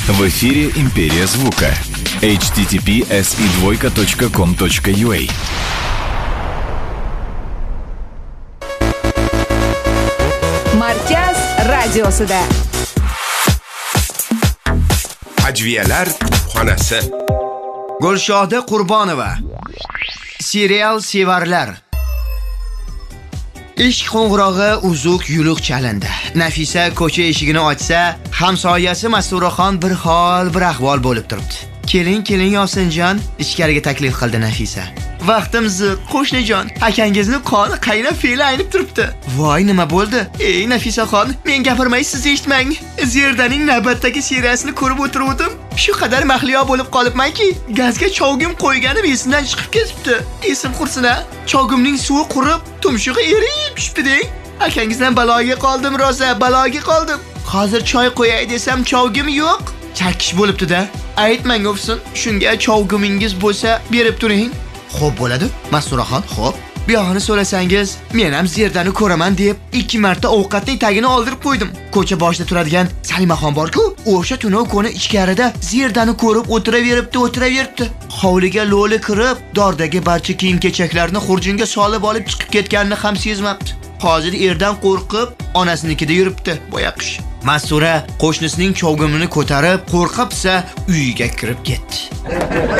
В эфире «Империя звука». https://com.ua. Markaz radiosida. Ajviyalar xonasi. Gulshoda Qurbonova. Serial sevarlar. Ishq qo'ng'irog'i uzuq-yuluq chalindi. Nafisa ko'cha eshigini ochsa, hamsoyasi Masturaxon bir hol bir ahvol bo'lib turibdi. Keling Yosinjon, ichkariga taklif qildi Nafisa. Vaqtim ziq, qo'shnijon, akangizni qoni qaynab fe'li aynib turibdi. Voy, nima bo'ldi? Ey Nafisaxon, men gapirmay siz eshitmang. Zerdaning navbatdagi seriyasini ko'rib o'tirdim. Shu qadar mahliyo bo'lib qolibmanki, gazga chovgim qo'yganim esimdan chiqib ketibdi. Esim qursin-a, chovgimning suvi qurib, tumshug'i erib tushibdi deng. Akangizdan baloga qoldim, rosa baloga qoldim. Hozir choy qo'yay desam chovgim yo'q. Chakish bo'libdi-da. Aytmang o'fsin, shunga chovgimingiz bo'lsa berib turing. Xo'p bo'ladi, Masturaxon, xo'p. Buyog'ini so'rasangiz, men ham Zerdani ko'raman deb 2 marta ovqatning tagini oldirib qo'ydim. Ko'cha boshida turadigan Salimaxon bor-ku, o'sha tunov kuni ichkarida Zerdani ko'rib o'tiraveribdi. Hovliga lo'li kirib, dordagi barcha kiyim-kechaklarni xurjunga solib olib chiqib ketganini ham sezmabdi. Hozir erdan qo'rqib, onasinikida yuribdi, boyaqish. Mastura qo'shnisining chovgimini ko'tarib, qo'rqibsa, uyiga kirib ketdi.